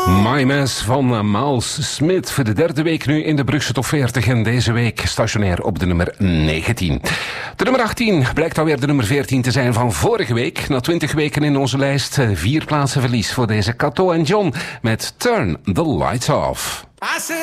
My Mess van Miles Smith voor de derde week nu in de Brugse Top 40 en deze week stationair op de nummer 19. De nummer 18 blijkt alweer de nummer 14 te zijn van vorige week. Na 20 weken in onze lijst 4 plaatsen verlies voor deze Cato en John met Turn the Lights Off.